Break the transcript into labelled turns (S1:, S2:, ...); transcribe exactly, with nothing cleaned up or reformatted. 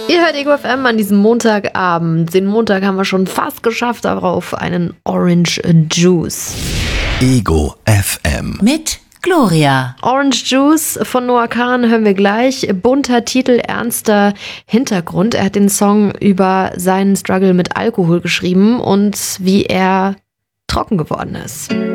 S1: Ihr hört Ego F M an diesem Montagabend. Den Montag haben wir schon fast geschafft, aber auf einen Orange Juice.
S2: Ego F M.
S3: Mit Gloria.
S1: Orange Juice von Noah Kahan hören wir gleich. Bunter Titel, ernster Hintergrund. Er hat den Song über seinen Struggle mit Alkohol geschrieben und wie er trocken geworden ist.